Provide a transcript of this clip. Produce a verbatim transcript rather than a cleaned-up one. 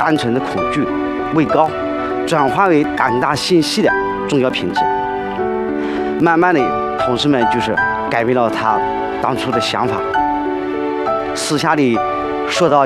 单纯的恐惧、畏高，转化为胆大心细的重要品质。慢慢的，同事们就是改变了他当初的想法，私下里说到